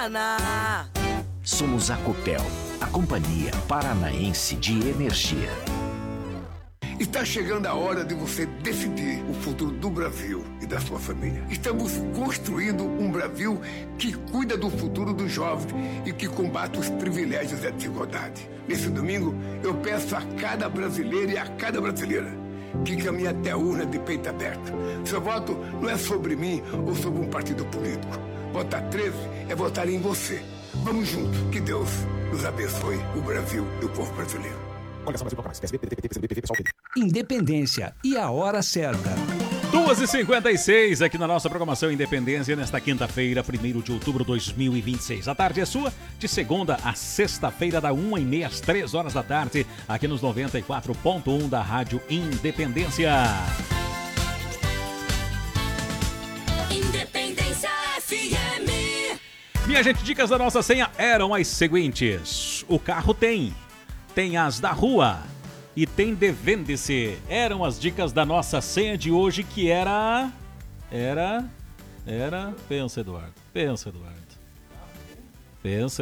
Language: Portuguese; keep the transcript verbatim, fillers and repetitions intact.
Paraná. Somos a Copel, a Companhia Paranaense de Energia. Está chegando a hora de você decidir o futuro do Brasil e da sua família. Estamos construindo um Brasil que cuida do futuro dos jovens e que combate os privilégios e a desigualdade. Nesse domingo, eu peço a cada brasileiro e a cada brasileira que caminhe até a urna de peito aberto. Seu voto não é sobre mim ou sobre um partido político. Votar treze é votar em você. Vamos juntos. Que Deus nos abençoe, o Brasil e o povo brasileiro. Independência e a hora certa. duas e cinquenta e seis aqui na nossa programação Independência, nesta quinta-feira, primeiro de outubro de dois mil e vinte e seis. A tarde é sua, de segunda a sexta-feira, da uma e meia às três horas da tarde, aqui nos noventa e quatro ponto um da Rádio Independência. Independência F M. Minha gente, dicas da nossa senha eram as seguintes. O carro tem, tem as da rua e tem de vende-se. Eram as dicas da nossa senha de hoje, que era... Era... Era... Pensa, Eduardo. Pensa, Eduardo. Pensa.